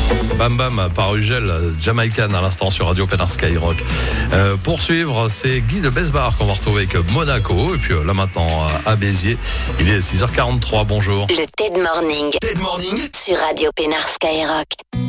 Bam Bam par Ugel, Jamaican à l'instant sur Radio Pénard Skyrock. Pour suivre, c'est Guy de Besbar qu'on va retrouver avec Monaco. Et puis là maintenant à Béziers, il est 6h43, bonjour. Le TED Morning. TED Morning Sur Radio Pénard Skyrock.